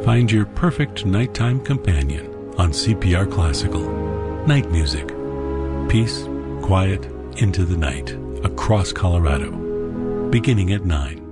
Find your perfect nighttime companion on CPR Classical. Night music. Peace, quiet, into the night, across Colorado. Beginning at 9.